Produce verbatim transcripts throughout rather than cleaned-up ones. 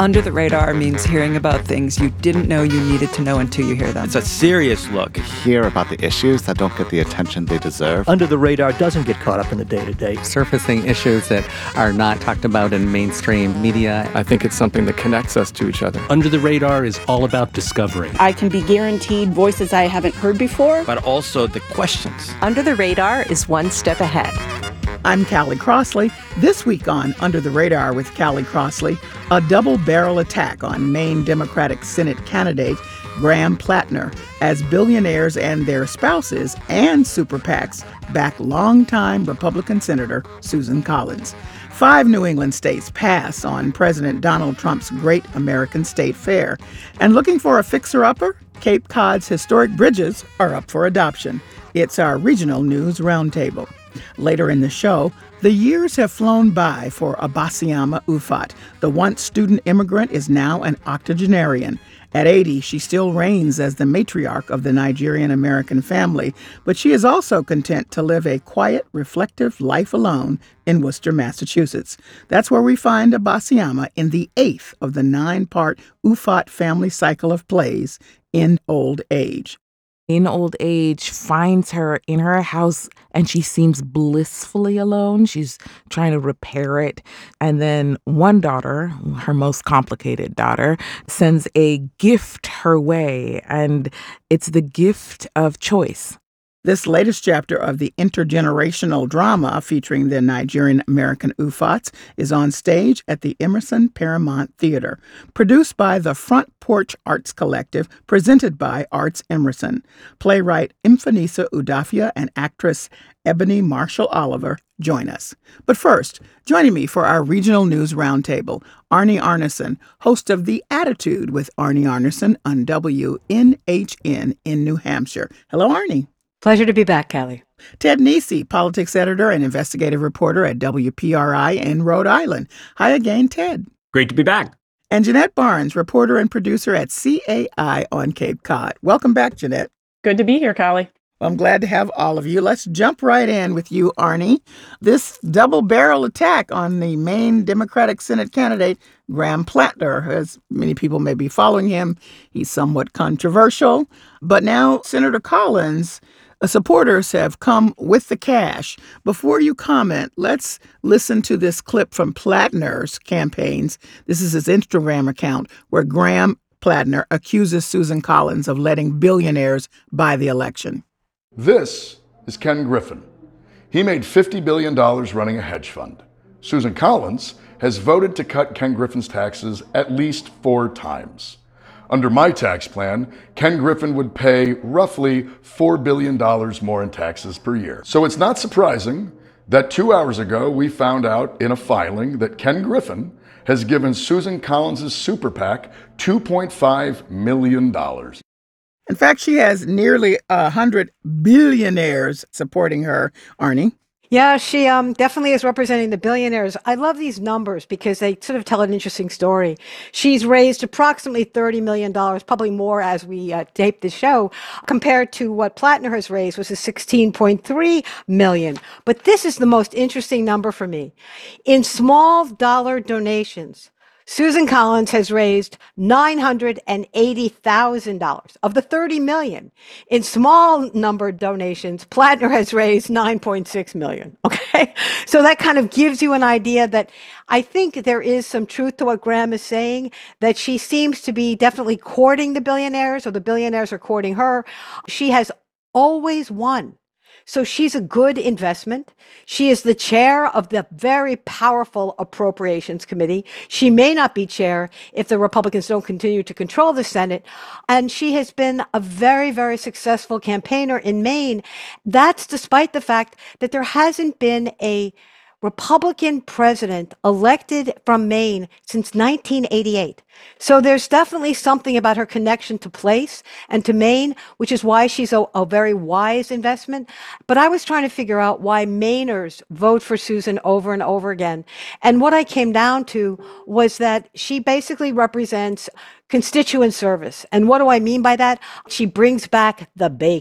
Under the Radar means hearing about things you didn't know you needed to know until you hear them. It's a serious look. Hear about the issues that don't get the attention they deserve. Under the Radar doesn't get caught up in the day-to-day. Surfacing issues that are not talked about in mainstream media. I think it's something that connects us to each other. Under the Radar is all about discovery. I can be guaranteed voices I haven't heard before. But also the questions. Under the Radar is one step ahead. I'm Callie Crossley. This week on Under the Radar with Callie Crossley, a double-barrel attack on Maine Democratic Senate candidate Graham Plattner as billionaires and their spouses and super PACs back longtime Republican Senator Susan Collins. Five New England states pass on President Donald Trump's Great American State Fair. And looking for a fixer-upper? Cape Cod's historic bridges are up for adoption. It's our regional news roundtable. Later in the show, the years have flown by for Abasiama Ufot. The once student immigrant is now an octogenarian. At eighty, she still reigns as the matriarch of the Nigerian-American family, but she is also content to live a quiet, reflective life alone in Worcester, Massachusetts. That's where we find Abasiama in the eighth of the nine-part Ufot family cycle of plays, In Old Age. In old age finds her in her house and she seems blissfully alone. She's trying to repair it. And then one daughter, her most complicated daughter, sends a gift her way. And it's the gift of choice. This latest chapter of the intergenerational drama featuring the Nigerian-American Ufots is on stage at the Emerson Paramount Theater, produced by the Front Porch Arts Collective, presented by Arts Emerson. Playwright Mfanisa Udafia and actress Ebony Marshall Oliver join us. But first, joining me for our regional news roundtable, Arnie Arneson, host of The Attitude with Arnie Arneson on W N H N in New Hampshire. Hello, Arnie. Pleasure to be back, Callie. Ted Nesi, politics editor and investigative reporter at W P R I in Rhode Island. Hi again, Ted. Great to be back. And Jeanette Barnes, reporter and producer at C A I on Cape Cod. Welcome back, Jeanette. Good to be here, Callie. Well, I'm glad to have all of you. Let's jump right in with you, Arnie. This double-barrel attack on the Maine Democratic Senate candidate, Graham Plattner, as many people may be following him. He's somewhat controversial. But now Senator Collins' supporters have come with the cash. Before you comment, let's listen to this clip from Plattner's campaigns. This is his Instagram account, where Graham Plattner accuses Susan Collins of letting billionaires buy the election. This is Ken Griffin. He made fifty billion dollars running a hedge fund. Susan Collins has voted to cut Ken Griffin's taxes at least four times. Under my tax plan, Ken Griffin would pay roughly four billion dollars more in taxes per year. So it's not surprising that two hours ago we found out in a filing that Ken Griffin has given Susan Collins' super PAC two point five million dollars. In fact, she has nearly one hundred billionaires supporting her, Arnie. Yeah, she um, definitely is representing the billionaires. I love these numbers because they sort of tell an interesting story. She's raised approximately thirty million dollars, probably more as we uh, tape the show, compared to what Plattner has raised, which is sixteen point three million dollars. But this is the most interesting number for me. In small dollar donations, Susan Collins has raised nine hundred eighty thousand dollars of the thirty million dollars. In small number donations, Plattner has raised nine point six million dollars. Okay, so that kind of gives you an idea that I think there is some truth to what Graham is saying, that she seems to be definitely courting the billionaires, or the billionaires are courting her. She has always won. So she's a good investment. She is the chair of the very powerful Appropriations Committee. She may not be chair if the Republicans don't continue to control the Senate. And she has been a very, very successful campaigner in Maine. That's despite the fact that there hasn't been a Republican president elected from Maine since nineteen eighty-eight. So there's definitely something about her connection to place and to Maine, which is why she's a, a very wise investment. But I was trying to figure out why Mainers vote for Susan over and over again. And what I came down to was that she basically represents constituent service. And what do I mean by that? She brings back the bacon.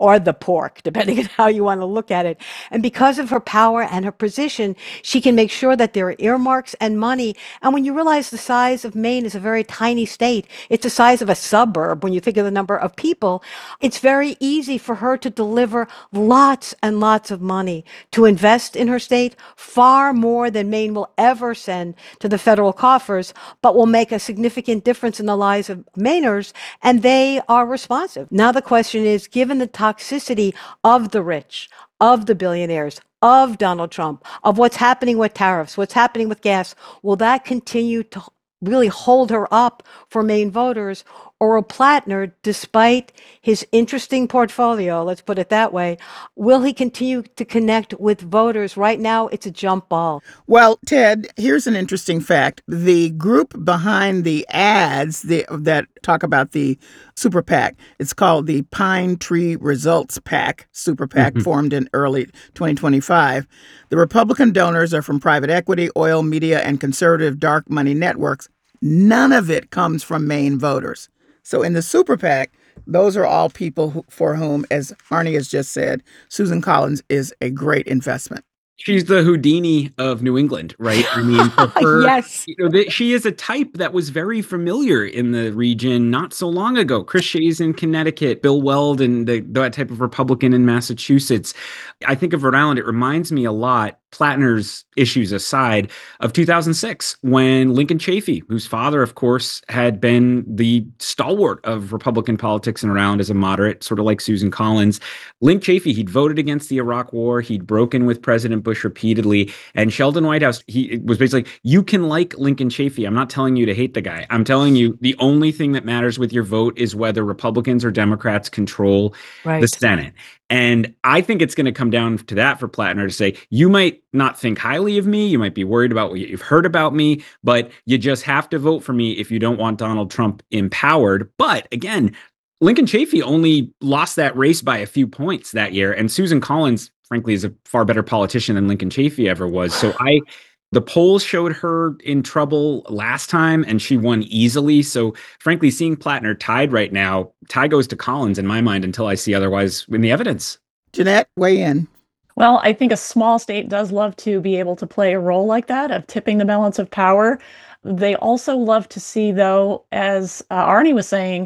or the pork, depending on how you want to look at it. And because of her power and her position, she can make sure that there are earmarks and money. And when you realize the size of Maine is a very tiny state, it's the size of a suburb when you think of the number of people, it's very easy for her to deliver lots and lots of money to invest in her state, far more than Maine will ever send to the federal coffers, but will make a significant difference in the lives of Mainers, and they are responsive. Now the question is, given the toxicity of the rich, of the billionaires, of Donald Trump, of what's happening with tariffs, what's happening with gas, will that continue to really hold her up for Maine voters? Or will Plattner, despite his interesting portfolio, let's put it that way, will he continue to connect with voters? Right now, it's a jump ball. Well, Ted, here's an interesting fact. The group behind the ads the, that talk about the Super PAC, it's called the Pine Tree Results PAC, Super PAC, mm-hmm. formed in early twenty twenty-five. The Republican donors are from private equity, oil, media, and conservative dark money networks. None of it comes from Maine voters. So in the Super PAC, those are all people who, for whom, as Arnie has just said, Susan Collins is a great investment. She's the Houdini of New England, right? I mean, for her, yes. You know, the, she is a type that was very familiar in the region not so long ago. Chris Shays in Connecticut, Bill Weld, and the, that type of Republican in Massachusetts. I think of Rhode Island, it reminds me a lot, Plattner's issues aside, of two thousand six, when Lincoln Chafee, whose father, of course, had been the stalwart of Republican politics and around as a moderate, sort of like Susan Collins. Link Chafee, he'd voted against the Iraq War. He'd broken with President Bush repeatedly. And Sheldon Whitehouse, he was basically, you can like Lincoln Chafee. I'm not telling you to hate the guy. I'm telling you the only thing that matters with your vote is whether Republicans or Democrats control right. the Senate. And I think it's going to come down to that for Plattner to say, you might not think highly of me. You might be worried about what you've heard about me, but you just have to vote for me if you don't want Donald Trump empowered. But again, Lincoln Chafee only lost that race by a few points that year. And Susan Collins, frankly, is a far better politician than Lincoln Chafee ever was. So I... The polls showed her in trouble last time, and she won easily. So, frankly, seeing Plattner tied right now, tie goes to Collins in my mind until I see otherwise in the evidence. Jeanette, weigh in. Well, I think a small state does love to be able to play a role like that of tipping the balance of power. They also love to see, though, as uh, Arnie was saying,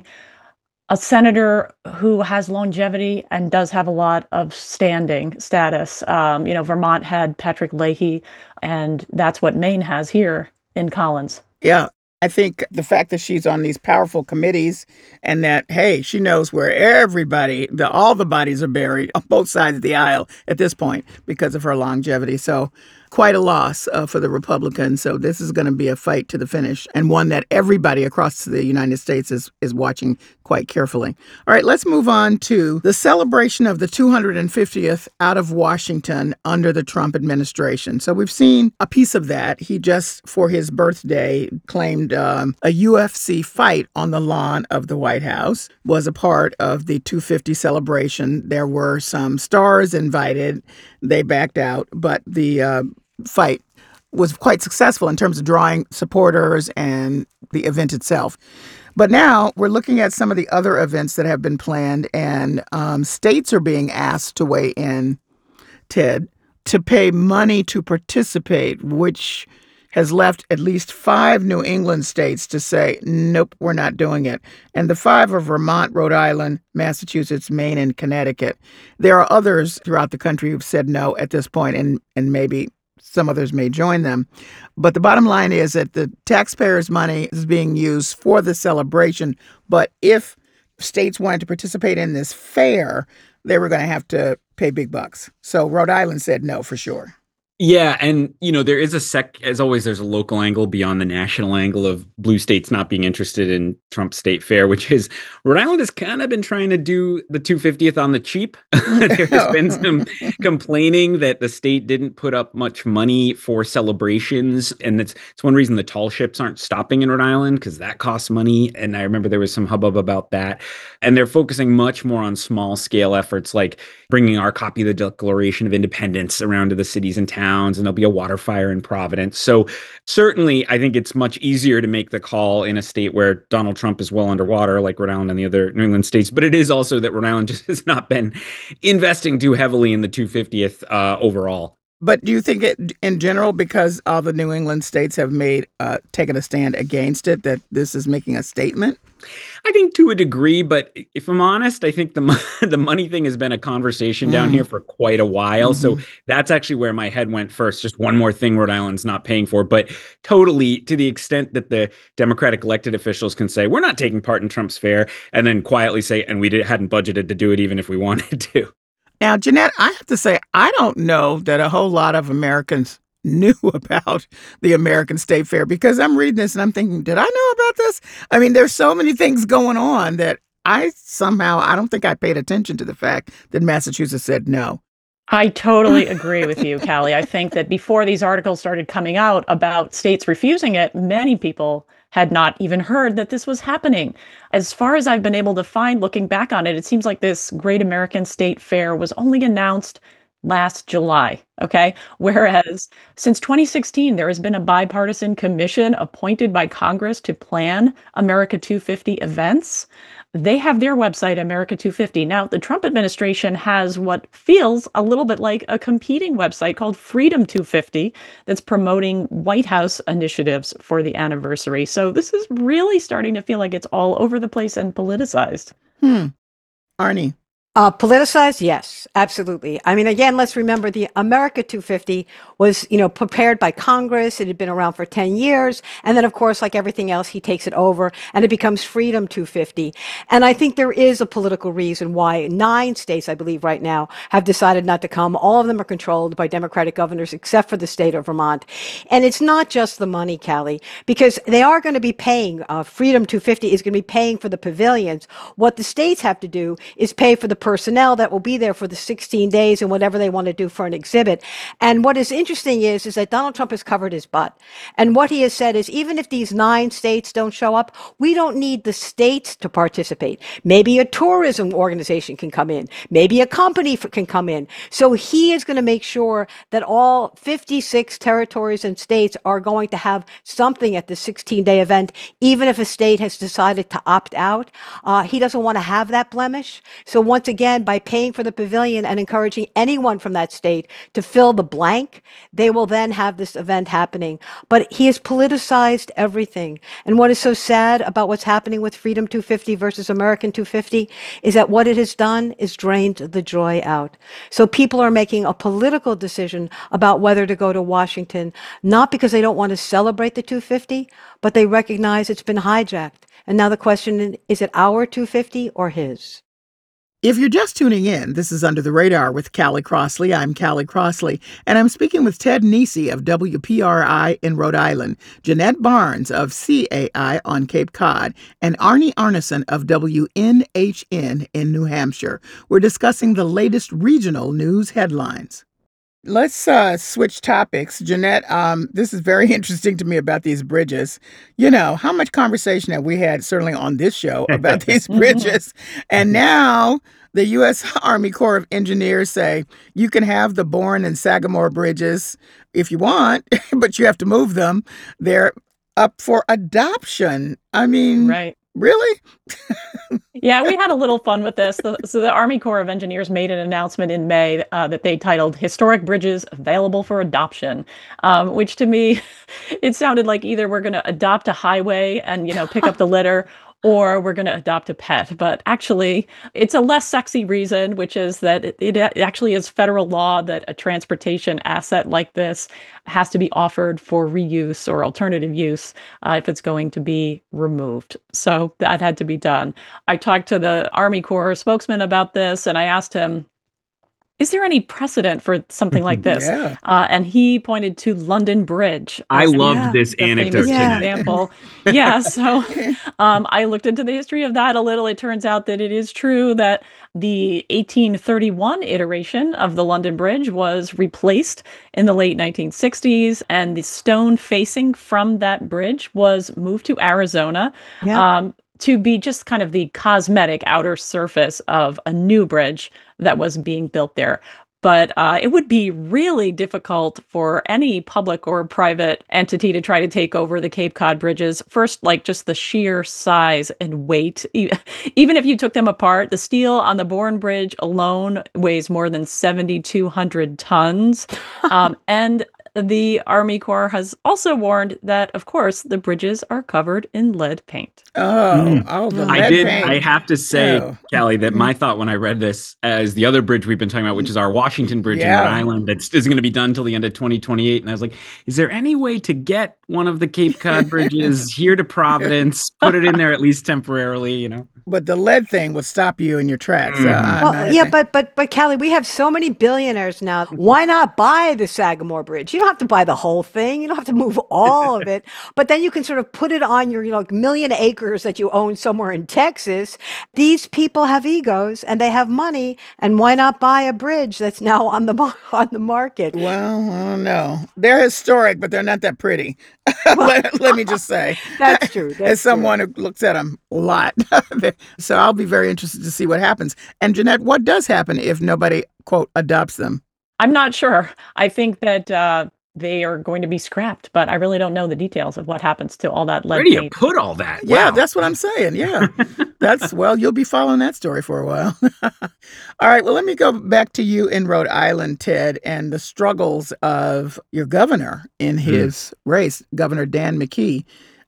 a senator who has longevity and does have a lot of standing status. Um, you know, Vermont had Patrick Leahy, and that's what Maine has here in Collins. Yeah. I think the fact that she's on these powerful committees and that, hey, she knows where everybody, the, all the bodies are buried on both sides of the aisle at this point because of her longevity. So quite a loss uh, for the Republicans. So this is going to be a fight to the finish, and one that everybody across the United States is, is watching quite carefully. All right, let's move on to the celebration of the two hundred fiftieth out of Washington under the Trump administration. So we've seen a piece of that. He just, for his birthday, claimed um, a U F C fight on the lawn of the White House was a part of the two fifty celebration. There were some stars invited. They backed out, but the uh, fight was quite successful in terms of drawing supporters and the event itself. But now we're looking at some of the other events that have been planned, and um, states are being asked to weigh in, Ted, to pay money to participate, which has left at least five New England states to say, nope, we're not doing it. And the five are Vermont, Rhode Island, Massachusetts, Maine, and Connecticut. There are others throughout the country who've said no at this point, and, and maybe some others may join them. But the bottom line is that the taxpayers' money is being used for the celebration. But if states wanted to participate in this fair, they were going to have to pay big bucks. So Rhode Island said no for sure. Yeah. And, you know, there is a sec, as always, there's a local angle beyond the national angle of blue states not being interested in Trump's state fair, which is Rhode Island has kind of been trying to do the two hundred fiftieth on the cheap. There has been some complaining that the state didn't put up much money for celebrations. And it's, it's one reason the tall ships aren't stopping in Rhode Island, because that costs money. And I remember there was some hubbub about that. And they're focusing much more on small scale efforts like bringing our copy of the Declaration of Independence around to the cities and towns towns, and there'll be a water fire in Providence. So certainly, I think it's much easier to make the call in a state where Donald Trump is well underwater, like Rhode Island and the other New England states. But it is also that Rhode Island just has not been investing too heavily in the two hundred fiftieth uh, overall. But do you think it, in general, because all the New England states have made uh, taken a stand against it, that this is making a statement? I think to a degree, but if I'm honest, I think the mo- the money thing has been a conversation down Mm. here for quite a while. So Mhm. that's actually where my head went first. Just one more thing Rhode Island's not paying for. But totally, to the extent that the Democratic elected officials can say, we're not taking part in Trump's fair, and then quietly say, and we did, hadn't budgeted to do it even if we wanted to. Now, Jeanette, I have to say, I don't know that a whole lot of Americans knew about the American State Fair, because I'm reading this and I'm thinking, did I know about this? I mean, there's so many things going on that I somehow, I don't think I paid attention to the fact that Massachusetts said no. I totally agree with you, Callie. I think that before these articles started coming out about states refusing it, many people had not even heard that this was happening. As far as I've been able to find, looking back on it, it seems like this Great American State Fair was only announced last July, okay? Whereas since twenty sixteen, there has been a bipartisan commission appointed by Congress to plan America two fifty events. They have their website, America two fifty. Now, the Trump administration has what feels a little bit like a competing website called Freedom two fifty that's promoting White House initiatives for the anniversary. So this is really starting to feel like it's all over the place and politicized. Hmm. Arnie. Uh, politicized? Yes, absolutely. I mean, again, let's remember the America two fifty was, you know, prepared by Congress. It had been around for ten years. And then, of course, like everything else, he takes it over and it becomes Freedom two fifty. And I think there is a political reason why nine states, I believe right now, have decided not to come. All of them are controlled by Democratic governors, except for the state of Vermont. And it's not just the money, Callie, because they are going to be paying, uh, Freedom two fifty is going to be paying for the pavilions. What the states have to do is pay for the personnel that will be there for the sixteen days and whatever they want to do for an exhibit. And what is interesting is, is that Donald Trump has covered his butt. And what he has said is, even if these nine states don't show up, we don't need the states to participate. Maybe a tourism organization can come in. Maybe a company f- can come in. So he is going to make sure that all fifty-six territories and states are going to have something at the sixteen-day event, even if a state has decided to opt out. Uh, he doesn't want to have that blemish. So once again, Again, by paying for the pavilion and encouraging anyone from that state to fill the blank, they will then have this event happening. But he has politicized everything. And what is so sad about what's happening with Freedom two fifty versus American two fifty is that what it has done is drained the joy out. So people are making a political decision about whether to go to Washington, not because they don't want to celebrate the two fifty, but they recognize it's been hijacked. And now the question is, it our two fifty or his? If you're just tuning in, this is Under the Radar with Callie Crossley. I'm Callie Crossley, and I'm speaking with Ted Nesi of W P R I in Rhode Island, Jeanette Barnes of C A I on Cape Cod, and Arnie Arneson of W N H N in New Hampshire. We're discussing the latest regional news headlines. Let's uh, switch topics. Jeanette, um, this is very interesting to me about these bridges. You know, how much conversation have we had, certainly on this show, about these bridges? And now the U S Army Corps of Engineers say you can have the Bourne and Sagamore bridges if you want, but you have to move them. They're up for adoption. I mean, right. Really? Yeah, we had a little fun with this. The, so the Army Corps of Engineers made an announcement in May uh, that they titled Historic Bridges Available for Adoption, um, which to me, it sounded like either we're going to adopt a highway and, you know, pick up the litter, or we're going to adopt a pet. But actually, it's a less sexy reason, which is that it, it actually is federal law that a transportation asset like this has to be offered for reuse or alternative use uh, if it's going to be removed. So that had to be done. I talked to the Army Corps spokesman about this, and I asked him, is there any precedent for something like this? Yeah. Uh, and he pointed to London Bridge. I loved yeah, this anecdote. Yeah. Example. Yeah. So um, I looked into the history of that a little. It turns out that it is true that the eighteen thirty-one iteration of the London Bridge was replaced in the late nineteen sixties, and the stone facing from that bridge was moved to Arizona. Yeah. Um, to be just kind of the cosmetic outer surface of a new bridge that was being built there. But uh, it would be really difficult for any public or private entity to try to take over the Cape Cod bridges. First, like just the sheer size and weight. Even if you took them apart, the steel on the Bourne Bridge alone weighs more than seven thousand two hundred tons. Um, and the Army Corps has also warned that, of course, the bridges are covered in lead paint. Oh, Mm. oh, the I lead did. paint. I have to say, Oh. Callie, that my thought when I read this, as the other bridge we've been talking about, which is our Washington Bridge Yeah. in Rhode Island, that is going to be done till the end of twenty twenty-eight. And I was like, is there any way to get one of the Cape Cod bridges here to Providence, put it in there at least temporarily? You know. But the lead thing would stop you in your tracks. Mhm. Uh, I'm Well, not- yeah, but but but Callie, we have so many billionaires now. Why not buy the Sagamore Bridge? You don't have to buy the whole thing. You don't have to move all of it. But then you can sort of put it on your, you know, million acres that you own somewhere in Texas. These people have egos and they have money, and why not buy a bridge that's now on the mar- on the market? Well, I don't know. They're historic, but they're not that pretty. let, let me just say. That's true. That's As someone who looks at them a lot. So I'll be very interested to see what happens. And Jeanette, what does happen if nobody, quote, adopts them? I'm not sure. I think that uh, they are going to be scrapped, but I really don't know the details of what happens to all that lead Where do you paint. put all that? Yeah, Wow. that's what I'm saying. Yeah. That's, well, you'll be following that story for a while. All right. Well, let me go back to you in Rhode Island, Ted, and the struggles of your governor in his race, Governor Dan McKee.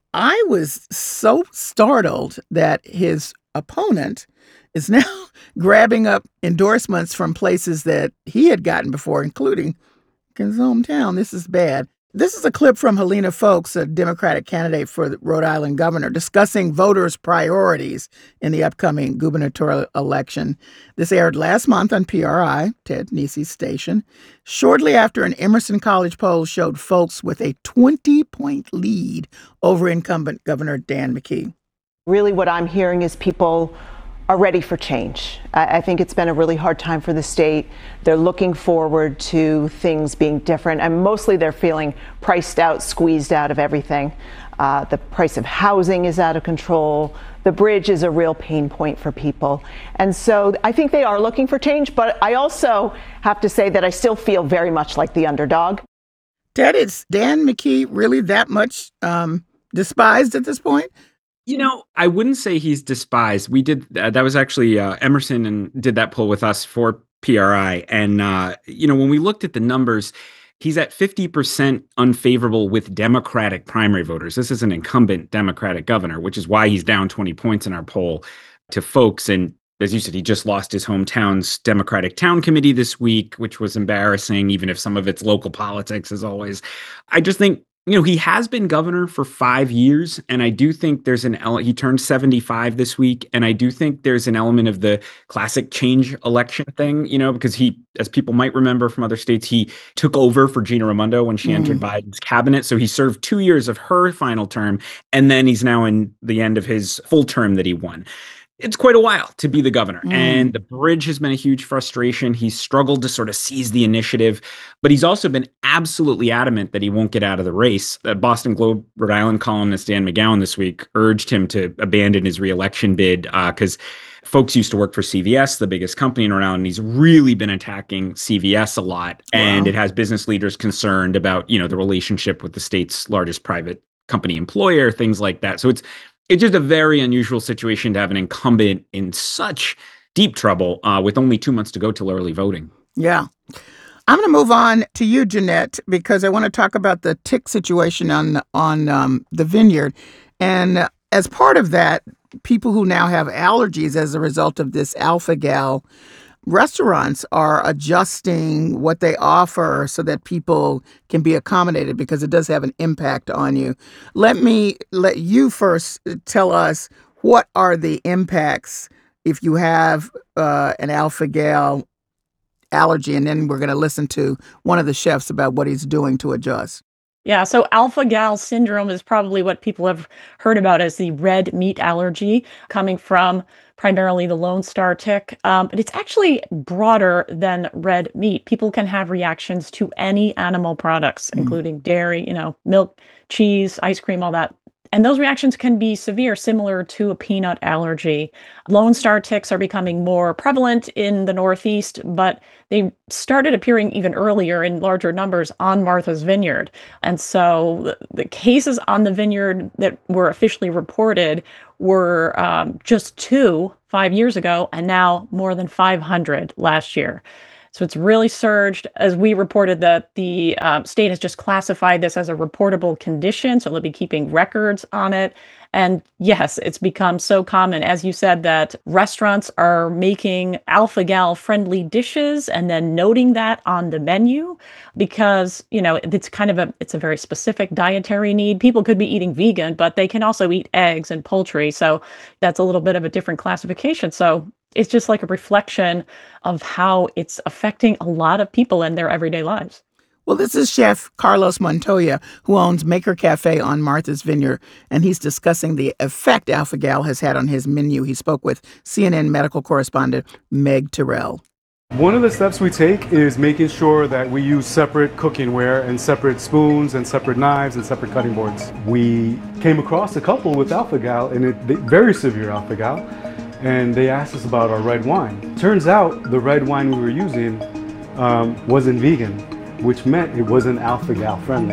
I was so startled that his opponent is now grabbing up endorsements from places that he had gotten before, including his hometown. This is bad. This is a clip from Helena Foulkes, a Democratic candidate for the Rhode Island governor, discussing voters' priorities in the upcoming gubernatorial election. This aired last month on P R I, Ted Nesi's station, shortly after an Emerson College poll showed Foulkes with a twenty-point lead over incumbent Governor Dan McKee. Really, what I'm hearing is people are ready for change. I, I think it's been a really hard time for the state. They're looking forward to things being different, and mostly they're feeling priced out, squeezed out of everything. Uh, the price of housing is out of control. The bridge is a real pain point for people. And so I think they are looking for change, but I also have to say that I still feel very much like the underdog. Ted, is Dan McKee really that much um, despised at this point? You know, I wouldn't say he's despised. We did uh, that was actually uh, Emerson and did that poll with us for P R I. And, uh, you know, when we looked at the numbers, he's at fifty percent unfavorable with Democratic primary voters. This is an incumbent Democratic governor, which is why he's down twenty points in our poll to Foulkes. And as you said, he just lost his hometown's Democratic town committee this week, which was embarrassing, even if some of it's local politics, as always. I just think, you know, he has been governor for five years, and I do think there's an ele- he turned seventy-five this week, and I do think there's an element of the classic change election thing, you know, because he, as people might remember from other states, he took over for Gina Raimondo when she mm. entered Biden's cabinet. So he served two years of her final term, and then he's now in the end of his full term that he won. It's quite a while to be the governor. Mm. And the bridge has been a huge frustration. He's struggled to sort of seize the initiative, but he's also been absolutely adamant that he won't get out of the race. The Boston Globe Rhode Island columnist Dan McGowan this week urged him to abandon his reelection bid because uh, Foulkes used to work for C V S, the biggest company in Rhode Island, and he's really been attacking C V S a lot. Wow. And it has business leaders concerned about, you know, the relationship with the state's largest private company employer, things like that. So it's It's just a very unusual situation to have an incumbent in such deep trouble uh, with only two months to go till early voting. Yeah. I'm going to move on to you, Jeanette, because I want to talk about the tick situation on, on um, the vineyard. And as part of that, people who now have allergies as a result of this alpha-gal, restaurants are adjusting what they offer so that people can be accommodated because it does have an impact on you. Let me let you first tell us what are the impacts if you have uh, an alpha-gal allergy, and then we're going to listen to one of the chefs about what he's doing to adjust. Yeah, so alpha-gal syndrome is probably what people have heard about as the red meat allergy, coming from primarily the Lone Star tick. Um, but it's actually broader than red meat. People can have reactions to any animal products, mm. including dairy, you know, milk, cheese, ice cream, all that. And those reactions can be severe, similar to a peanut allergy. Lone Star ticks are becoming more prevalent in the Northeast, but they started appearing even earlier in larger numbers on Martha's Vineyard. And so the, the cases on the vineyard that were officially reported were um, just two five years ago, and now more than five hundred last year. So it's really surged. As we reported, that the uh, state has just classified this as a reportable condition, so they'll be keeping records on it. And yes, it's become so common, as you said, that restaurants are making alpha-gal friendly dishes and then noting that on the menu because, you know, it's kind of a, it's a very specific dietary need. People could be eating vegan, but they can also eat eggs and poultry. So that's a little bit of a different classification. So it's just like a reflection of how it's affecting a lot of people in their everyday lives. Well, this is Chef Carlos Montoya, who owns Maker Cafe on Martha's Vineyard, and he's discussing the effect alpha-gal has had on his menu. He spoke with C N N medical correspondent Meg Terrell. One of the steps we take is making sure that we use separate cookingware and separate spoons and separate knives and separate cutting boards. We came across a couple with alpha-gal, and it, they, very severe alpha-gal, and they asked us about our red wine. Turns out the red wine we were using um, wasn't vegan, which meant it wasn't alpha-gal friendly.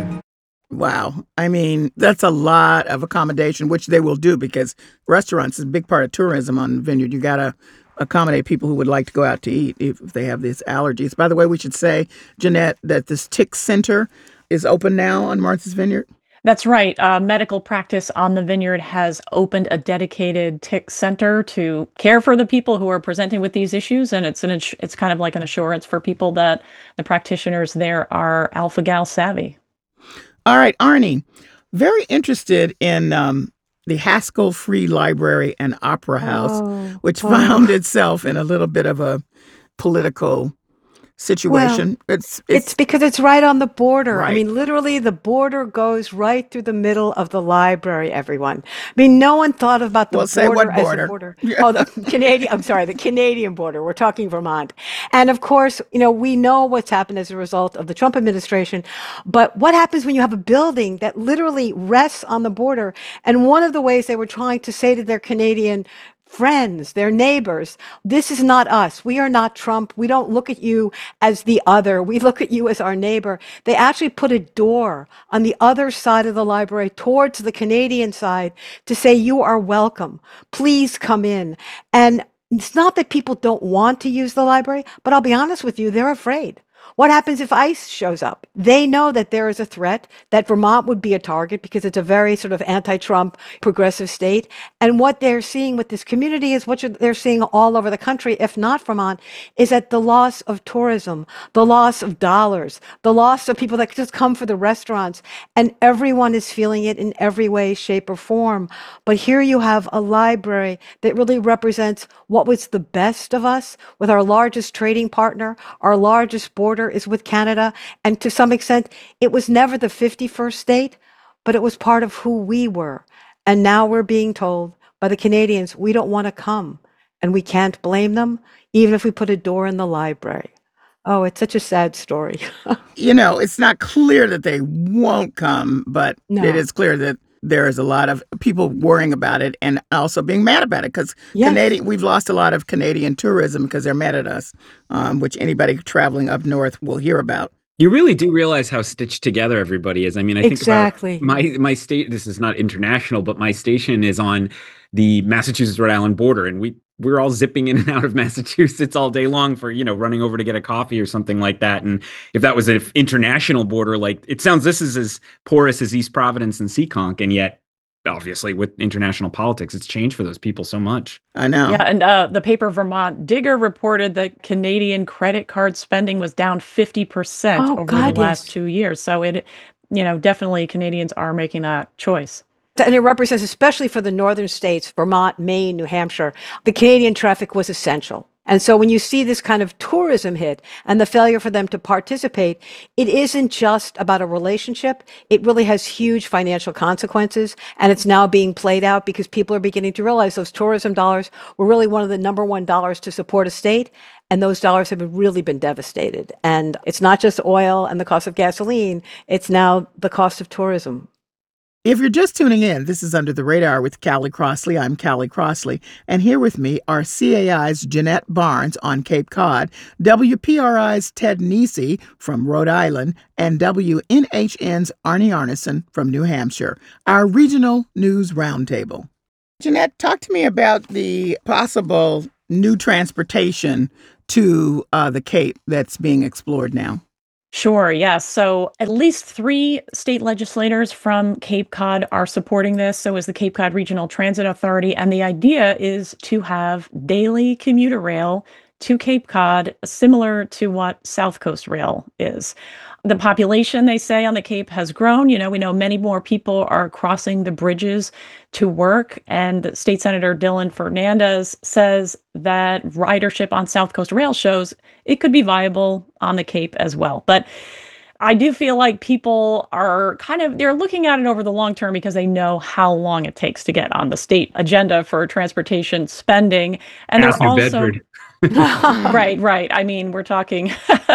Wow. I mean, that's a lot of accommodation, which they will do because restaurants is a big part of tourism on the vineyard. You got to accommodate people who would like to go out to eat if they have these allergies. By the way, we should say, Jeanette, that this tick center is open now on Martha's Vineyard. That's right. Uh, medical practice on the vineyard has opened a dedicated tick center to care for the people who are presenting with these issues. And it's an it's kind of like an assurance for people that the practitioners there are alpha-gal savvy. All right, Arnie, very interested in um, the Haskell Free Library and Opera House, Oh, which oh. found itself in a little bit of a political situation. Well, it's, it's it's because it's right on the border. I Right. mean, literally, the border goes right through the middle of the library, everyone. I mean, no one thought about the Well, say border what as border? a border. Oh, the Canadian, I'm sorry, the Canadian border. We're talking Vermont. And of course, you know, we know what's happened as a result of the Trump administration. But what happens when you have a building that literally rests on the border? And one of the ways they were trying to say to their Canadian friends, their neighbors, this is not us. We are not Trump. We don't look at you as the other. We look at you as our neighbor. They actually put a door on the other side of the library towards the Canadian side to say, you are welcome. Please come in. And it's not that people don't want to use the library, but I'll be honest with you, they're afraid. What happens if ICE shows up? They know that there is a threat, that Vermont would be a target because it's a very sort of anti-Trump progressive state. And what they're seeing with this community is what they're seeing all over the country, if not Vermont, is that the loss of tourism, the loss of dollars, the loss of people that just come for the restaurants, and everyone is feeling it in every way, shape, or form. But here you have a library that really represents what was the best of us with our largest trading partner, our largest border is with Canada. And to some extent, it was never the fifty-first state, but it was part of who we were. And now we're being told by the Canadians, we don't want to come. And we can't blame them, even if we put a door in the library. Oh, it's such a sad story. you know, it's not clear that they won't come, but No. it is clear that there is a lot of people worrying about it and also being mad about it because Yes. Canadian, we've lost a lot of Canadian tourism because they're mad at us, um, which anybody traveling up north will hear about. You really do realize how stitched together everybody is. I mean, I think Exactly. about my my state. This is not international, but my station is on the Massachusetts Rhode Island border, and we we're all zipping in and out of Massachusetts all day long for, you know, running over to get a coffee or something like that. And if that was an international border, like it sounds, this is as porous as East Providence and Seekonk, and yet obviously with international politics, it's changed for those people so much. I know. Yeah, and uh, the paper Vermont Digger reported that Canadian credit card spending was down fifty percent Oh, over God, the last yes. two years. So it, you know, definitely Canadians are making that choice. And it represents, especially for the northern states, Vermont, Maine, New Hampshire, the Canadian traffic was essential. And so when you see this kind of tourism hit and the failure for them to participate, it isn't just about a relationship. It really has huge financial consequences. And it's now being played out because people are beginning to realize those tourism dollars were really one of the number one dollars to support a state. And those dollars have been, really been devastated. And it's not just oil and the cost of gasoline. It's now the cost of tourism. If you're just tuning in, this is Under the Radar with Callie Crossley. I'm Callie Crossley. And here with me are C A I's Jeanette Barnes on Cape Cod, W P R I's Ted Nesi from Rhode Island, and W N H N's Arnie Arneson from New Hampshire, our regional news roundtable. Jeanette, talk to me about the possible new transportation to uh, the Cape that's being explored now. Sure, yes. So at least three state legislators from Cape Cod are supporting this. So is the Cape Cod Regional Transit Authority. And the idea is to have daily commuter rail to Cape Cod, similar to what South Coast Rail is. The population, they say, on the Cape has grown. You know, we know many more people are crossing the bridges to work. And State Senator Dylan Fernandez says that ridership on South Coast Rail shows it could be viable on the Cape as well. But I do feel like people are kind of, they're looking at it over the long term because they know how long it takes to get on the state agenda for transportation spending. And Ask they're New also... Bedford. right, right. I mean, we're talking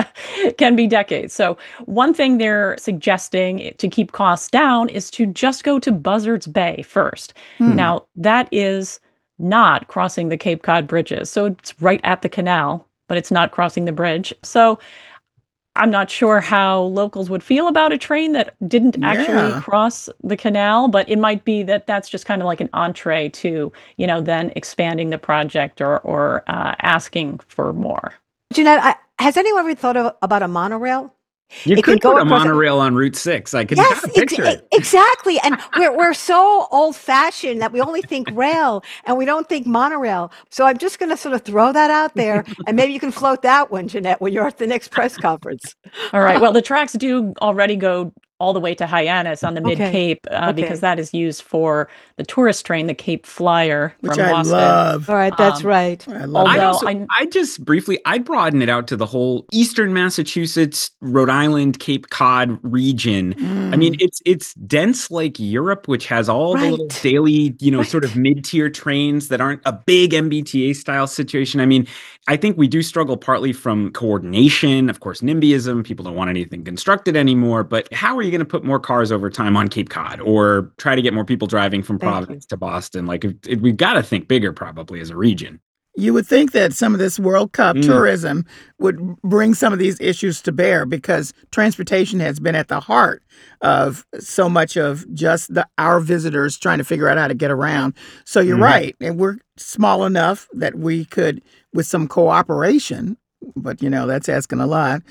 can be decades. So one thing they're suggesting to keep costs down is to just go to Buzzards Bay first. Hmm. Now, that is not crossing the Cape Cod bridges. So it's right at the canal, but it's not crossing the bridge. So I'm not sure how locals would feel about a train that didn't actually Yeah. cross the canal, but it might be that that's just kind of like an entree to, you know, then expanding the project or or uh, asking for more. Jeanette, I, has anyone ever thought of, about a monorail? You It could can go put a across a- monorail on Route six. I could Yes, kind of picture ex- it. exactly. And we're we're so old fashioned that we only think rail and we don't think monorail. So I'm just going to sort of throw that out there, and maybe you can float that one, Jeanette, when you're at the next press conference. All right. Well, the tracks do already go all the way to Hyannis on the Okay. Mid Cape uh, Okay. because that is used for the tourist train, the Cape Flyer Which from I Boston. love. All right, that's Um, right. I love I that. Although also, I, I just briefly, I'd broaden it out to the whole Eastern Massachusetts, Rhode Island, Cape Cod region. I mean, it's it's dense like Europe, which has all the little Right. daily, you know, Right. sort of mid-tier trains that aren't a big M B T A style situation. I mean, I think we do struggle partly from coordination, of course, NIMBYism. People don't want anything constructed anymore. But how are you going to put more cars over time on Cape Cod, or try to get more people driving from Thank you. Providence to Boston? Like, it, it, we've got to think bigger, probably, as a region. You would think that some of this World Cup Mm. tourism would bring some of these issues to bear because transportation has been at the heart of so much of just the, our visitors trying to figure out how to get around. So you're Mhm. right. And we're small enough that we could, with some cooperation, but, you know, that's asking a lot,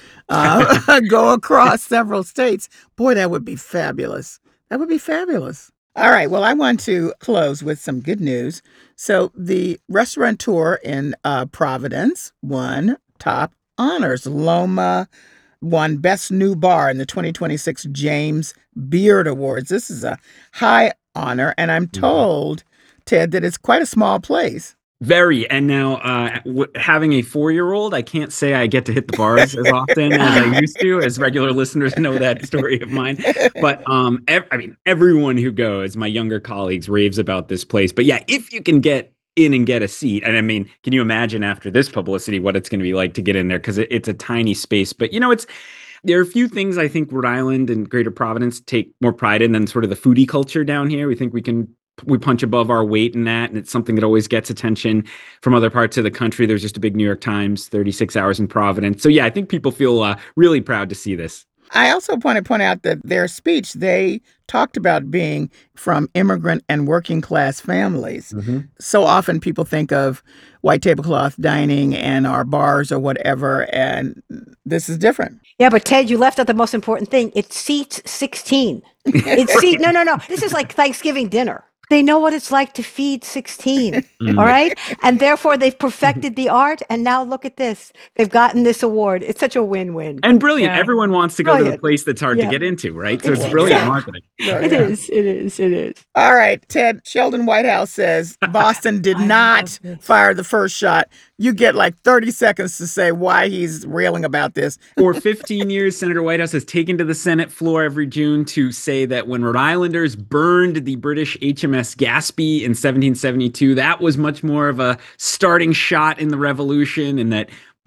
uh, go across several states. Boy, that would be fabulous. That would be fabulous. All right. Well, I want to close with some good news. So the restaurateur in uh, Providence won top honors. Loma won Best New Bar in the twenty twenty-six James Beard Awards. This is a high honor, and I'm told, Ted, that it's quite a small place. Very. And now, uh, w- having a four-year-old, I can't say I get to hit the bars as often as I used to, as regular listeners know that story of mine. But um, ev- I mean, everyone who goes, my younger colleagues, raves about this place. But yeah, if you can get in and get a seat, and I mean, can you imagine after this publicity what it's going to be like to get in there? Because it, it's a tiny space. But you know, it's there are a few things I think Rhode Island and Greater Providence take more pride in than sort of the foodie culture down here. We think we can. We punch above our weight in that, and it's something that always gets attention from other parts of the country. There's just a big New York Times, thirty-six hours in Providence. So yeah, I think people feel uh, really proud to see this. I also want to point out that their speech, they talked about being from immigrant and working class families. Mm-hmm. So often people think of white tablecloth dining and our bars or whatever, and this is different. Yeah, but Ted, you left out the most important thing. It seats sixteen. It's seat. No, no, no. This is like Thanksgiving dinner. They know what it's like to feed sixteen. Mm. All right. And therefore, they've perfected the art. And now look at this. They've gotten this award. It's such a win-win. And brilliant. Yeah. Everyone wants to go to the Brilliant. place that's hard Yeah. to get into, right? So it's Exactly. brilliant marketing. It is. It is. It is. All right, Ted, Sheldon Whitehouse says Boston did I not love this. fire the first shot. You get like thirty seconds to say why he's railing about this. For fifteen years, Senator Whitehouse has taken to the Senate floor every June to say that when Rhode Islanders burned the British H M S Gaspee in seventeen seventy-two, that was much more of a starting shot in the revolution, and that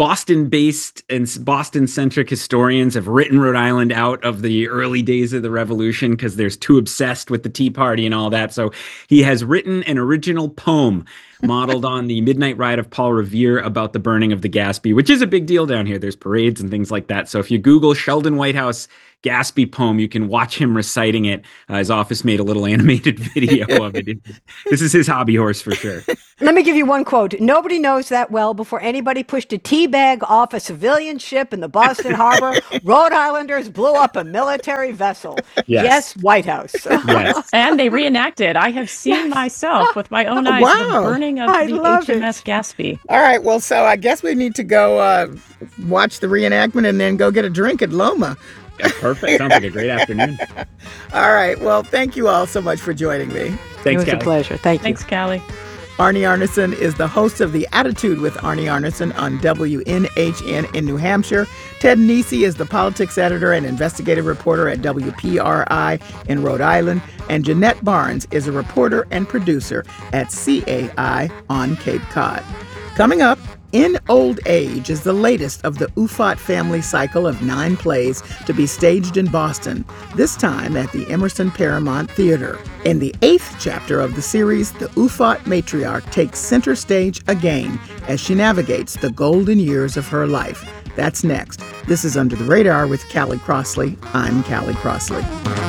Boston-based and Boston-centric historians have written Rhode Island out of the early days of the Revolution because they're too obsessed with the Tea Party and all that. So he has written an original poem modeled on the Midnight Ride of Paul Revere about the burning of the Gaspee, which is a big deal down here. There's parades and things like that. So if you Google Sheldon Whitehouse Gaspee poem, you can watch him reciting it. Uh, his office made a little animated video of it. This is his hobby horse for sure. Let me give you one quote. Nobody knows that well. Before anybody pushed a tea bag off a civilian ship in the Boston Harbor, Rhode Islanders blew up a military vessel. Yes. Yes, White House. Yes. And they reenacted. I have seen yes. myself with my own eyes Wow. the burning of I the love H M S it. Gaspee. All right, well, so I guess we need to go uh, watch the reenactment and then go get a drink at Loma. Yeah, perfect. Sounds like a great afternoon. All right. Well, thank you all so much for joining me. Thanks, It was Callie. a pleasure. Thank you. Thanks, Callie. Arnie Arneson is the host of The Attitude with Arnie Arneson on W N H N in New Hampshire. Ted Nesi is the politics editor and investigative reporter at W P R I in Rhode Island. And Jeanette Barnes is a reporter and producer at C A I on Cape Cod. Coming up, In Old Age is the latest of the Ufot family cycle of nine plays to be staged in Boston, this time at the Emerson Paramount Theater. In the eighth chapter of the series, the Ufot matriarch takes center stage again as she navigates the golden years of her life. That's next. This is Under the Radar with Callie Crossley. I'm Callie Crossley.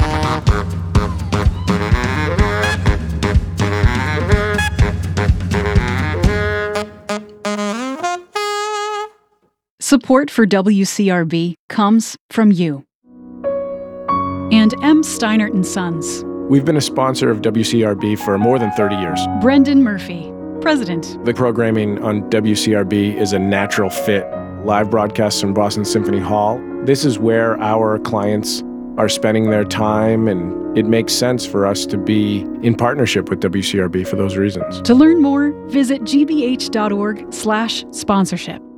Support for W C R B comes from you. And M. Steinert and Sons. We've been a sponsor of W C R B for more than thirty years. Brendan Murphy, President. The programming on W C R B is a natural fit. Live broadcasts from Boston Symphony Hall. This is where our clients are spending their time, and it makes sense for us to be in partnership with W C R B for those reasons. To learn more, visit gbh.org slash sponsorship.